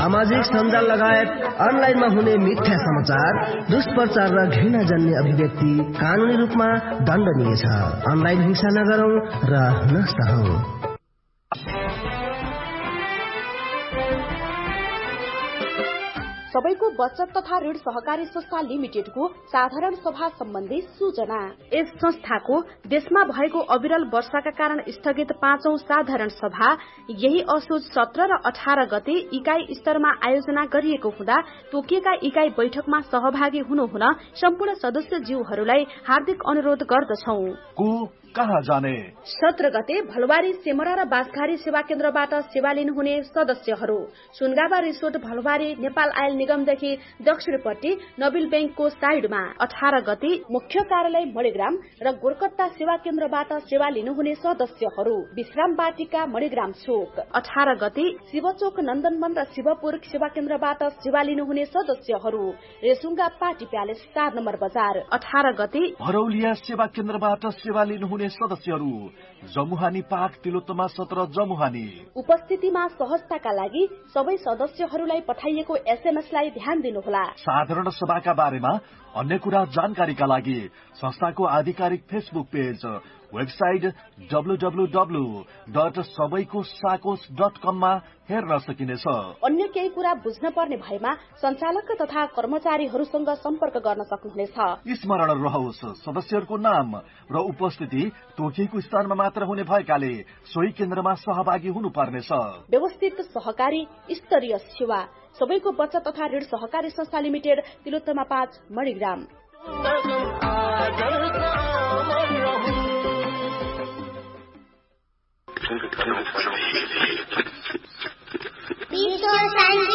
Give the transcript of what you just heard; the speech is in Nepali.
सामाजिक सञ्जाल लगायत अनलाइनमा हुने मिथ्या समाचार, दुष्प्रचार र घृणाजन्य अभिव्यक्ति कानूनी रूपमा दण्डनीय छ। अनलाइन हिंसा नगरौं र नसहौं। सबैको बचत तथा ऋण सहकारी संस्था लिमिटेडको साधारण सभा सम्बन्धी सूचना। यस संस्थाको देशमा भएको अविरल वर्षाका कारण स्थगित 5औं साधारण सभा यही असोज 17 र 18 गते इकाई स्तरमा आयोजना गरिएको हुँदा तोकिएका इकाई बैठकमा सहभागी हुनुहुन सम्पूर्ण सदस्यज्यूहरूलाई हार्दिक अनुरोध गर्दछौं। कहाँ जाने? 17 गते भलवारी सेमरा र बासघारी सेवा केन्द्रबाट सेवा लिनुहुने सदस्यहरू सुनगाबा रिसोर्ट भलवारी नेपाल आयल निगमदेखि दक्षिणपट्टि नबिल बैंकको साइडमा। 18 गते मुख्य कार्यालय मणिग्राम र गोरकट्टा सेवा केन्द्रबाट सेवा लिनुहुने सदस्यहरू विश्राम बाटिका मणिग्राम चोक। 18 गते शिवचोक नन्दनवन र शिवपुर सेवा केन्द्रबाट सेवा लिनुहुने सदस्यहरू रेसुङ्गा पार्टी प्यालेस 4 नम्बर बजार। 18 गते भरौलिया सेवा केन्द्रबाट सेवा लिनुहुने सदस्यहरू जमुहानी पार्क तिलोत्तमा 17 जमुहानी। उपस्थितिमा सहजताका लागि सबै सदस्यहरूलाई पठाइएको एसएमएसलाई ध्यान दिनुहोला। साधारण सभाका बारेमा अन्य कुरा जानकारीका लागि संस्थाको आधिकारिक फेसबुक पेज, वेबसाइट www.sabaikosakos.com मा हेर्न सकिनेछ। अन्य केही कुरा बुझ्न पर्ने भएमा सञ्चालक तथा कर्मचारीहरूसँग सम्पर्क गर्न सक्नुहुनेछ। स्मरण रहोस्, सदस्यहरूको नाम र उपस्थिति तोकिएको स्थानमा मात्र हुने भएकाले सोही केन्द्रमा सहभागी हुनुपर्नेछ। व्यवस्थित सहकारी स्तरीय सेवा सबैको बचत तथा ऋण सहकारी संस्था लिमिटेड तिलोत्तमा 5 मणिग्राम। विश्व शान्ति